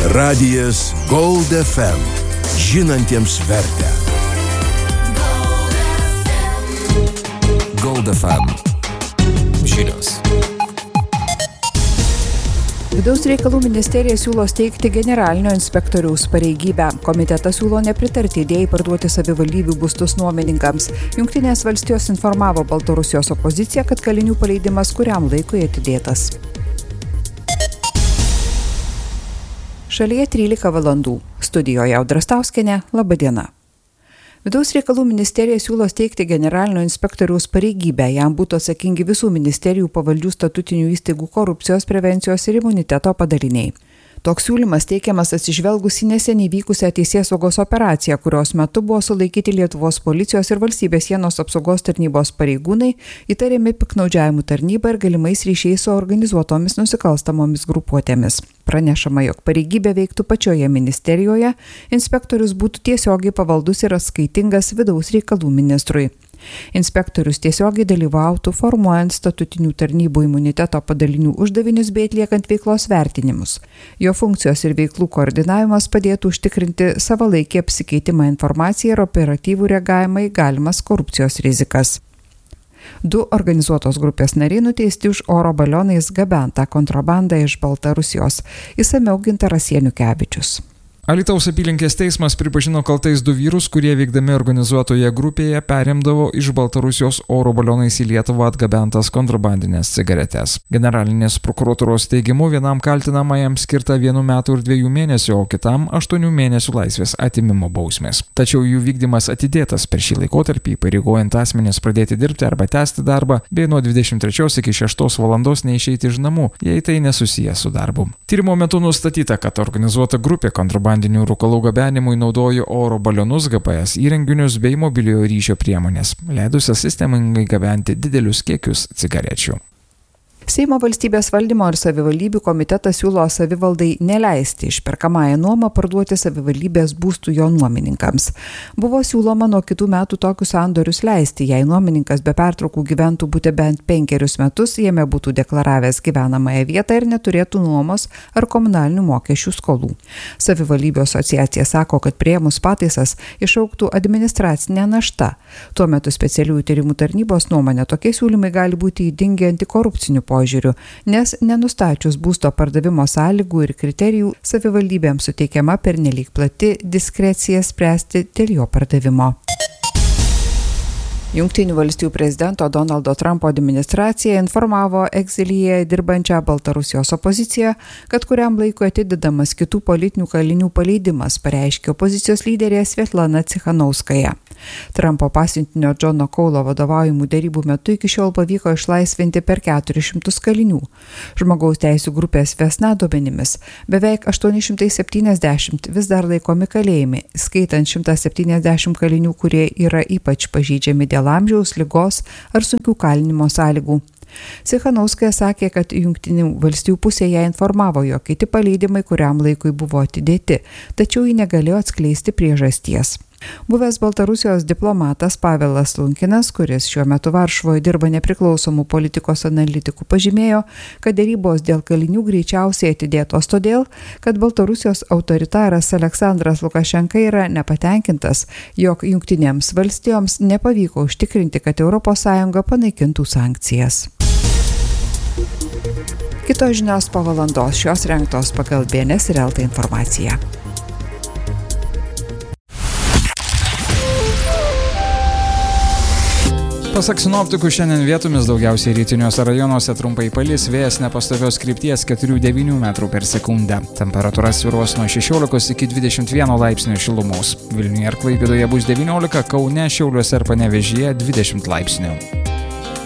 Radijas Gold FM. Žinantiems vertę. Gold FM. Žinios. Vidaus reikalų ministerija siūlo steigti generalinio inspektoriaus pareigybę. Komitetas siūlo nepritarti idėjai parduoti savivaldybių būstus nuomininkams. Jungtinės valstijos informavo Baltarusijos opoziciją, kad kalinių paleidimas kuriam laikui atidėtas. Šalyje 13 valandų. Studijoje Audra Stauskienė. Labą dieną. Vidaus reikalų ministerija siūlo steigti generalinio inspektoriaus pareigybę. Jam būtų atsakingi visų ministerijų pavaldžių statutinių įstaigų korupcijos prevencijos ir imuniteto padaliniai. Toks siūlymas teikiamas atsižvelgus į neseniai vykusią teisėsaugos operaciją, kurios metu buvo sulaikyti Lietuvos policijos ir valstybės sienos apsaugos tarnybos pareigūnai, įtariami piktnaudžiavimų tarnybą ir galimais ryšiais su organizuotomis nusikalstamomis grupuotėmis. Pranešama, jog pareigybė veiktų pačioje ministerijoje, inspektorius būtų tiesiogiai pavaldus ir atskaitingas vidaus reikalų ministrui. Inspektorius tiesiogiai dalyvautų formuojant statutinių tarnybų imuniteto padalinių uždavinius bei atliekant veiklos vertinimus. Jo funkcijos ir veiklų koordinavimas padėtų užtikrinti savalaikį apsikeitimą informaciją ir operatyvų reagavimą į galimas korupcijos rizikas. 2 organizuotos grupės nariai nuteisti už oro balionais gabentą kontrabandą iš Baltarusijos. Išsamiau Gintaras Janukevičius. Alytaus apylinkės teismas pripažino kaltais 2 vyrus, kurie veikdami organizuotoje grupėje perimdavo iš Baltarusijos oro balionais į Lietuvą atgabentas kontrabandinės cigaretes. Generalinės prokuratūros teigimu vienam kaltinamajam skirta 1 metų ir 2 mėnesių, o kitam 8 mėnesių laisvės atėmimo bausmės. Tačiau jų vykdymas atidėtas per šį laikotarpį, pareigojant asmenis pradėti dirbti arba tęsti darbą, bei nuo 23 iki 6 valandos neišeiti iš namų, jei tai nesusiję su darbu. Tyrimo metu nustatyta, kad organizuota grupė kontrabandinių rūkalų gabenimui naudojo oro balionus, GPS įrenginius bei mobiliojo ryšio priemonės, leidusias sistemingai gabenti didelius kiekius cigarečių. Seimo valstybės valdymo ir savivaldybių komitetas siūlo savivaldai neleisti išperkamąją nuomą parduoti savivaldybės būstų jo nuomininkams. Buvo siūloma nuo kitų metų tokius sandorius leisti, jei nuomininkas be pertraukų gyventų bute bent 5 metus, jame būtų deklaravęs gyvenamąją vietą ir neturėtų nuomos ar komunalinių mokesčių skolų. Savivaldybių asociacija sako, kad priėmus pataisas išaugtų administracinė našta. Tuo metu specialiųjų tyrimų tarnybos nuomonė tokie siūlymai gali būti ydingi antikorupcinių požiūrių, nes nenustačius būsto pardavimo sąlygų ir kriterijų savivaldybėms suteikiama pernelyg plati diskrecija spręsti dėl jo pardavimo. Jungtinių valstijų prezidento Donaldo Trumpo administracija informavo egzilyje dirbančią Baltarusijos opoziciją, kad kuriam laikui atidedamas kitų politinių kalinių paleidimas, pareiškė opozicijos lyderė Svetlana Cichanouskaja. Trumpo pasiuntinio Džono Kaulo vadovaujamų derybų metu iki šiol pavyko išlaisvinti per 400 kalinių. Žmogaus teisių grupės Vesna duomenimis beveik 870 vis dar laikomi kalėjimi, skaitant 170 kalinių, kurie yra ypač pažeidžiami dėl amžiaus, ligos ar sunkių kalinimo sąlygų. Cichanouskaja sakė, kad Jungtinių valstijų pusė ją informavo, jog kiti paleidimai kuriam laikui buvo atidėti, tačiau ji negalėjo atskleisti priežasties. Buvęs Baltarusijos diplomatas Pavelas Lunkinas, kuris šiuo metu Varšuvoje dirba nepriklausomų politikos analitikų, pažymėjo, kad derybos dėl kalinių greičiausiai atidėtos todėl, kad Baltarusijos autoritaras Aleksandras Lukašenka yra nepatenkintas, jog Jungtinėms valstijoms nepavyko užtikrinti, kad ES panaikintų sankcijas. Kitos žinios po valandos, šios rengtos pagal BNS ir LT informaciją. Pasak sinoptikų, šiandien vietomis daugiausiai rytiniuose rajonuose trumpai palis, vėjas nepastovios krypties 4–9 metrų per sekundę. Temperatūra svyruos nuo 16 iki 21 laipsnių šilumos. Vilniuje ir Klaipėdoje bus 19, Kaune, Šiauliuose ir Panevėžyje 20 laipsnių.